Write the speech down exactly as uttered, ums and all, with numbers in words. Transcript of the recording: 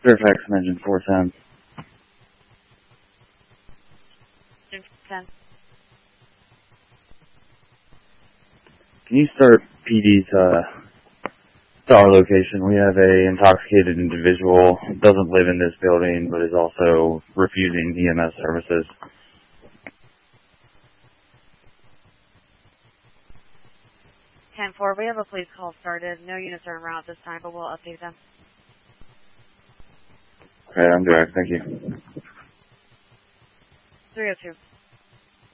Fairfax Engine four ten. ten. Can you start P D's uh, star location? We have a intoxicated individual, doesn't live in this building, but is also refusing E M S services. ten four, we have a police call started. No units are around at this time, but we'll update them. Okay, I'm direct. Thank you. three oh two.